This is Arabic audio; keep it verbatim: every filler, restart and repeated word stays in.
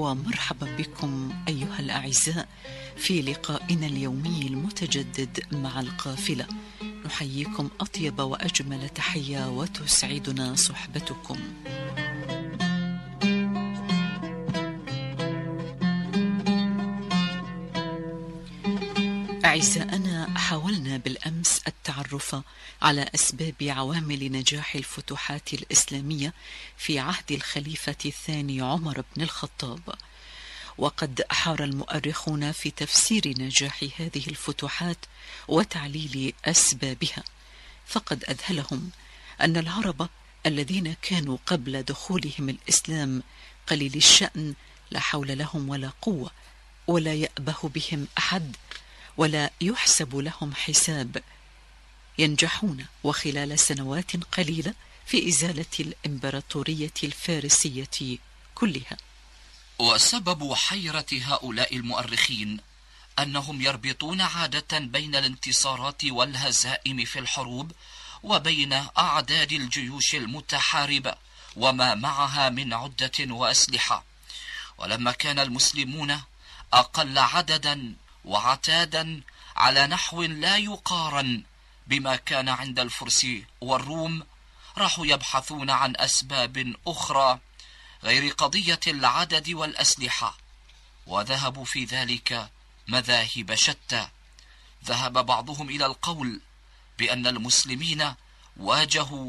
ومرحبا بكم أيها الأعزاء في لقائنا اليومي المتجدد مع القافلة. نحييكم أطيب وأجمل تحية وتسعدنا صحبتكم. أعزائنا، حاولنا بالأمس التعرف على أسباب عوامل نجاح الفتوحات الإسلامية في عهد الخليفة الثاني عمر بن الخطاب، وقد حار المؤرخون في تفسير نجاح هذه الفتوحات وتعليل أسبابها، فقد أذهلهم أن العرب الذين كانوا قبل دخولهم الإسلام قليل الشأن لا حول لهم ولا قوة، ولا يأبه بهم أحد ولا يحسب لهم حساب، ينجحون وخلال سنوات قليلة في إزالة الإمبراطورية الفارسية كلها. وسبب حيرة هؤلاء المؤرخين أنهم يربطون عادة بين الانتصارات والهزائم في الحروب وبين أعداد الجيوش المتحاربة وما معها من عدة وأسلحة، ولما كان المسلمون أقل عددا وعتادا على نحو لا يقارن بما كان عند الفرس والروم، راحوا يبحثون عن أسباب أخرى غير قضية العدد والأسلحة، وذهبوا في ذلك مذاهب شتى. ذهب بعضهم إلى القول بأن المسلمين واجهوا